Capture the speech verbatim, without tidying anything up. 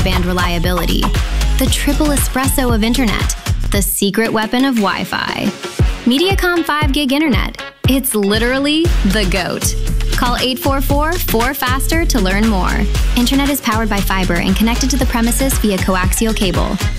band reliability, the triple espresso of internet, the secret weapon of Wi-Fi. Mediacom five gig internet. It's literally the GOAT. Call eight four four, four faster to learn more. Internet is powered by fiber and connected to the premises via coaxial cable.